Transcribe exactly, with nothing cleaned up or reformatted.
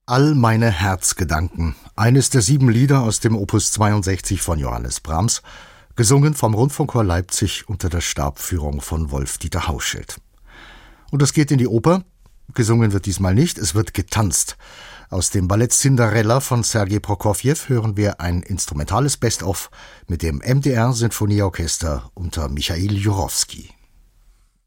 All meine Herzgedanken, eines der sieben Lieder aus dem Opus zweiundsechzig von Johannes Brahms, gesungen vom Rundfunkchor Leipzig unter der Stabführung von Wolf-Dieter Hauschild. Und es geht in die Oper. Gesungen wird diesmal nicht, es wird getanzt. Aus dem Ballett Cinderella von Sergei Prokofjew hören wir ein instrumentales Best-of mit dem M D R Sinfonieorchester unter Michail Jurowski.